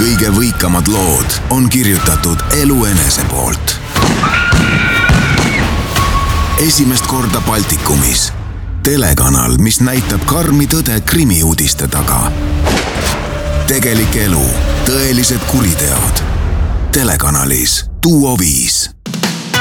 kõige võikamad lood on kirjutatud elu enese poolt. Esimest korda Baltikumis. Telekanal, mis näitab karmi tõde krimiuudiste taga. Tegelik elu, tõelised kuriteod. Telekanalis Duo 5.